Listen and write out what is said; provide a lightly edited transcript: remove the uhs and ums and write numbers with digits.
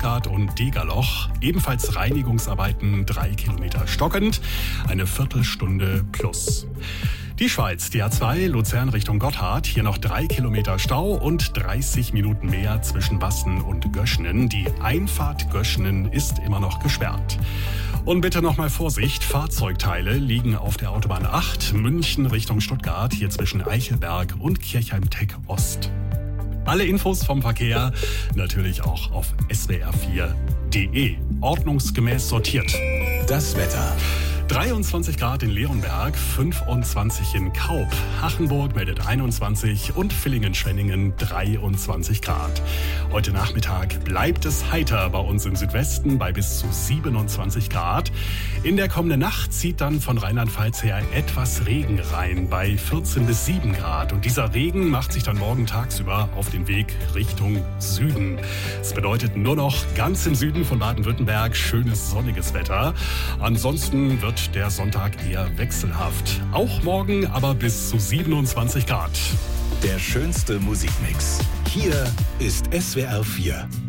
Stuttgart und Degerloch. Ebenfalls Reinigungsarbeiten 3 Kilometer stockend, eine Viertelstunde plus. Die Schweiz, die A2 Luzern Richtung Gotthard, hier noch 3 Kilometer Stau und 30 Minuten mehr zwischen Basten und Göschenen. Die Einfahrt Göschenen ist immer noch gesperrt. Und bitte nochmal Vorsicht, Fahrzeugteile liegen auf der Autobahn 8 München Richtung Stuttgart, hier zwischen Eichelberg und Kirchheim-Tech Ost. Alle Infos vom Verkehr natürlich auch auf swr4.de. Ordnungsgemäß sortiert. Das Wetter. 23 Grad in Leonberg, 25 in Kaub. Hachenburg meldet 21 und Villingen-Schwenningen 23 Grad. Heute Nachmittag bleibt es heiter bei uns im Südwesten bei bis zu 27 Grad. In der kommenden Nacht zieht dann von Rheinland-Pfalz her etwas Regen rein bei 14 bis 7 Grad. Und dieser Regen macht sich dann morgen tagsüber auf den Weg Richtung Süden. Es bedeutet nur noch ganz im Süden von Baden-Württemberg schönes sonniges Wetter. Ansonsten wird der Sonntag eher wechselhaft. Auch morgen aber bis zu 27 Grad. Der schönste Musikmix. Hier ist SWR 4.